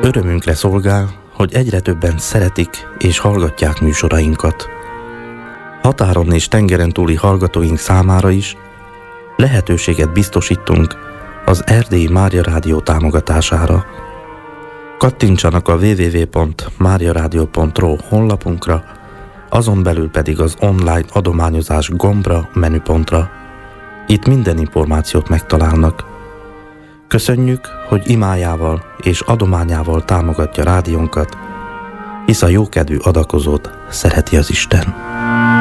Örömünkre szolgál, hogy egyre többen szeretik és hallgatják műsorainkat. Határon és tengeren túli hallgatóink számára is lehetőséget biztosítunk az Erdélyi Mária Rádió támogatására. Kattintsanak a www.mariaradio.ro honlapunkra, azon belül pedig az online adományozás gombra, menüpontra. Itt minden információt megtalálnak. Köszönjük, hogy imájával és adományával támogatja rádiónkat, hisz a jókedvű adakozót szereti az Isten.